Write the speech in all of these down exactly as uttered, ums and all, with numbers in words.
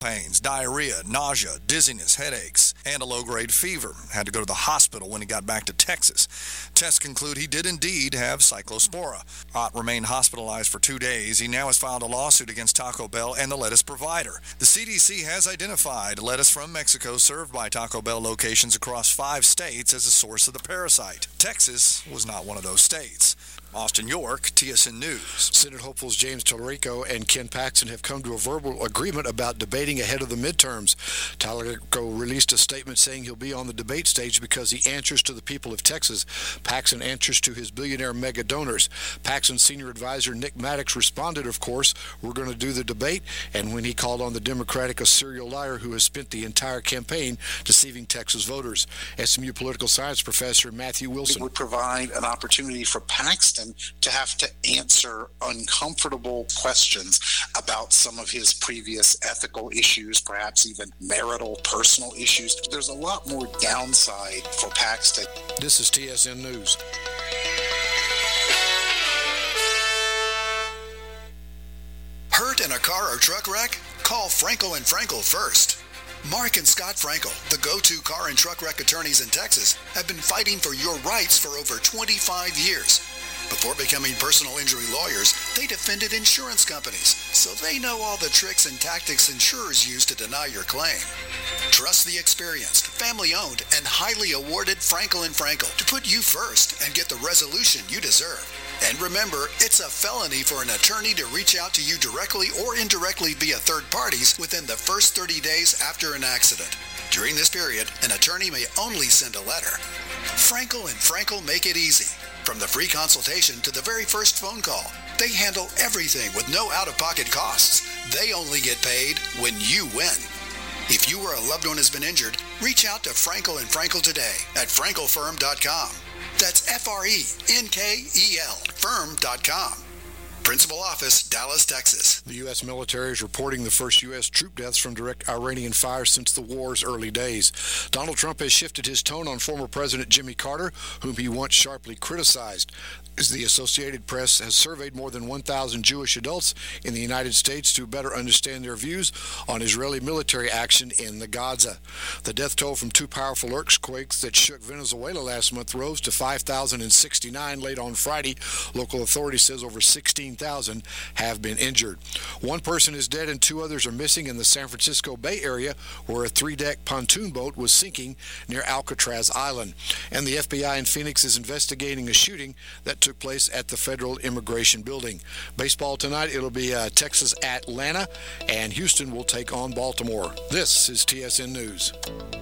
pains, diarrhea, nausea, dizziness, headaches, and a low-grade fever. Had to go to the hospital when he got back to Texas. Tests conclude he did indeed have cyclospora. Ott remained hospitalized for two days. He now has filed a lawsuit against Taco Bell and the lettuce provider. The C D C has identified lettuce from Mexico served by Taco Bell locations across five states as a source of the parasite. Texas was not one of those states. Austin York, T S N News. Senate hopefuls James Tallarico and Ken Paxton have come to a verbal agreement about debating ahead of the midterms. Tallarico released a statement saying he'll be on the debate stage because he answers to the people of Texas. Paxton answers to his billionaire mega donors. Paxton's senior advisor Nick Maddox responded, of course, we're going to do the debate, and when he called on the Democratic a serial liar who has spent the entire campaign deceiving Texas voters. S M U political science professor Matthew Wilson. It would provide an opportunity for Paxton to have to answer uncomfortable questions about some of his previous ethical issues, perhaps even marital, personal issues. There's a lot more downside for Paxton. This is T S N News. Hurt in a car or truck wreck? Call Frankel and Frankel first. Mark and Scott Frankel, the go-to car and truck wreck attorneys in Texas, have been fighting for your rights for over twenty-five years. Before becoming personal injury lawyers, they defended insurance companies, so they know all the tricks and tactics insurers use to deny your claim. Trust the experienced, family-owned, and highly awarded Frankel and Frankel to put you first and get the resolution you deserve. And remember, it's a felony for an attorney to reach out to you directly or indirectly via third parties within the first thirty days after an accident. During this period, an attorney may only send a letter. Frankel and Frankel make it easy. From the free consultation to the very first phone call, they handle everything with no out-of-pocket costs. They only get paid when you win. If you or a loved one has been injured, reach out to Frankel and Frankel today at frankel firm dot com. That's F R E N K E L firm dot com. Principal office, Dallas, Texas. The U S military is reporting the first U S troop deaths from direct Iranian fire since the war's early days. Donald Trump has shifted his tone on former President Jimmy Carter, whom he once sharply criticized. As the Associated Press has surveyed more than one thousand Jewish adults in the United States to better understand their views on Israeli military action in the Gaza. The death toll from two powerful earthquakes that shook Venezuela last month rose to five thousand sixty-nine late on Friday. Local authorities says over sixteen thousand have been injured. One person is dead and two others are missing in the San Francisco Bay Area, where a three-deck pontoon boat was sinking near Alcatraz Island. And the F B I in Phoenix is investigating a shooting that took place at the Federal Immigration Building. Baseball tonight, it'll be uh, Texas at Atlanta, and Houston will take on Baltimore. This is T S N News.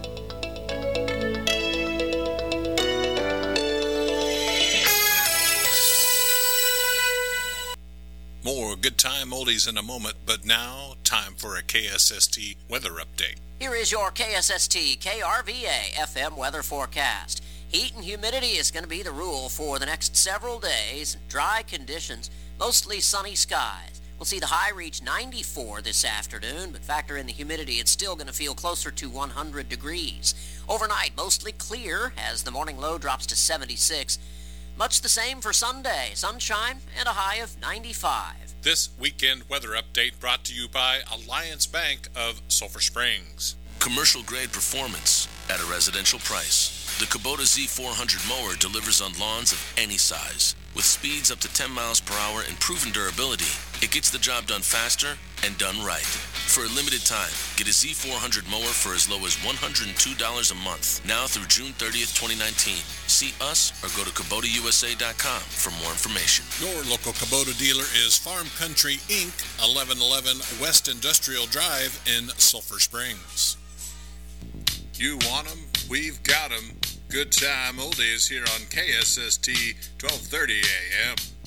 More good time oldies in a moment, but now time for a K S S T weather update. Here is your K S S T K R V A F M weather forecast. Heat and humidity is going to be the rule for the next several days. Dry conditions, mostly sunny skies. We'll see the high reach ninety-four this afternoon, but factor in the humidity, it's still going to feel closer to one hundred degrees. Overnight, mostly clear as the morning low drops to seventy-six. Much the same for Sunday, sunshine and a high of ninety-five. This weekend weather update brought to you by Alliance Bank of Sulphur Springs. Commercial grade performance at a residential price. The Kubota Z four hundred mower delivers on lawns of any size. With speeds up to ten miles per hour and proven durability, it gets the job done faster and done right. For a limited time, get a Z four hundred mower for as low as one hundred two dollars a month, now through June thirtieth, twenty nineteen. See us or go to Kubota U S A dot com for more information. Your local Kubota dealer is Farm Country Incorporated, eleven eleven West Industrial Drive in Sulphur Springs. You want them? We've got them. Good time oldies here on K S S T twelve thirty A M.